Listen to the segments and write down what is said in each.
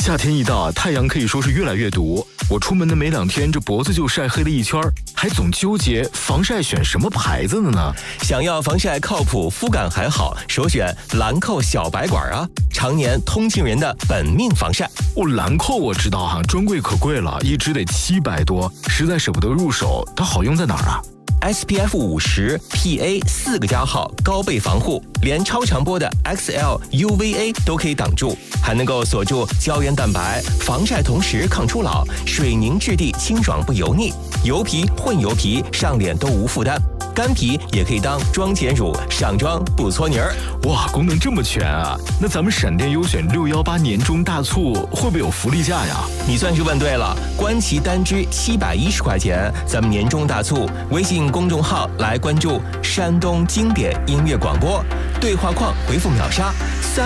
夏天一到，太阳可以说是越来越毒。我出门的没2天，这脖子就晒黑了一圈，还总纠结防晒选什么牌子的呢？ 想要防晒靠谱、肤感还好，首选兰蔻小白管啊，常年通勤人的本命防晒。 兰蔻我知道哈，专柜可贵了，一支得700多，实在舍不得入手。它好用在哪儿啊 ？SPF 50 PA 4个加号高倍防护，连超长波的 XL UVA 都可以挡住，还能够锁住胶原蛋白，防晒同时抗初老，水凝质地清爽不油腻，油皮混油皮上脸都无负担，干皮也可以当妆前乳，上妆不搓泥儿。 哇，功能这么全啊！那咱们闪电优选618年中大促会不会有福利价呀？ 你算是问对了，官旗单支710块钱，咱们年终大促，微信公众号来关注山东经典音乐广播，对话框回复秒杀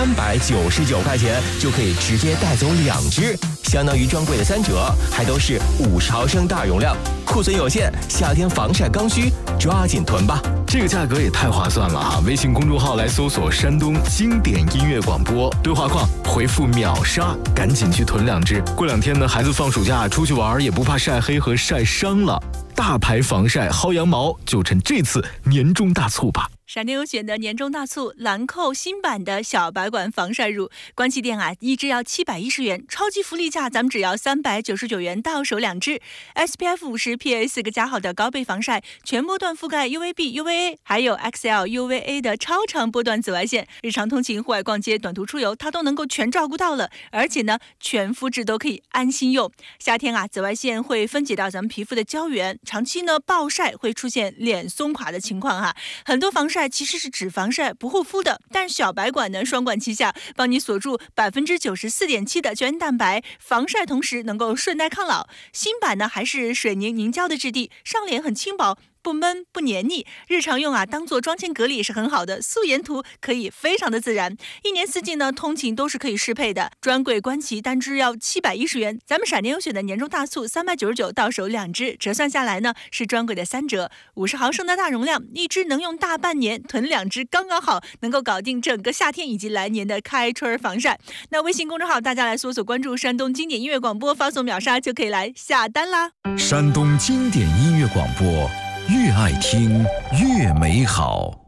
，399块钱就可以直接带走2支，相当于专柜的3折，还都是50毫升大容量，库存有限，夏天防晒刚需，抓紧囤吧！ 这个价格也太划算了哈！微信公众号来搜索山东经典音乐广播，对话框回复秒杀，赶紧去囤2支。过2天呢，孩子放暑假出去玩也不怕晒黑和晒伤了。大牌防晒薅羊毛，就趁这次年终大促吧！ 闪电优选的年终大促，兰蔻新版的小白管防晒乳，官旗店啊，一支要710元，超级福利价，咱们只要399元到手2支。SPF 50 PA 4个加号的高倍防晒，全波段覆盖 UVB、UVA， 还有 XL UVA 的超长波段紫外线，日常通勤、户外逛街、短途出游，它都能够全照顾到了。而且呢，全肤质都可以安心用。夏天啊，紫外线会分解到咱们皮肤的胶原，长期呢暴晒会出现脸松垮的情况哈。很多防晒其实是只防晒不护肤的，但小白管呢双管齐下，帮你锁住94.7%的胶原蛋白，防晒同时能够顺带抗老。新版呢还是水凝凝胶的质地，上脸很轻薄，不闷不黏腻，日常用啊当做妆前隔离也是很好的，素颜涂可以非常的自然。一年四季呢通勤都是可以适配的，专柜官旗单支要710元，咱们闪电优选的年终大促399到手2支，折算下来呢是专柜的3折，50毫升的大容量，一支能用大半年，囤2支刚刚好，能够搞定整个夏天以及来年的开春防晒。那微信公众号大家来搜索关注山东经典音乐广播，发送秒杀就可以来下单啦。 山东经典音乐广播，越爱听越美好。